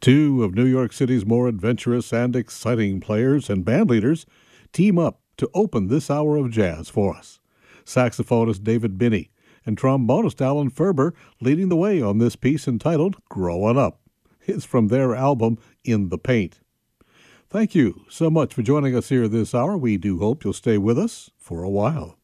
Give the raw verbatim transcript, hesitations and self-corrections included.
Two of New York City's more adventurous and exciting players and bandleaders team up to open this hour of jazz for us. Saxophonist David Binney and trombonist Alan Ferber leading the way on this piece entitled Growin' Up. It's from their album In the Paint. Thank you so much for joining us here this hour. We do hope you'll stay with us for a while.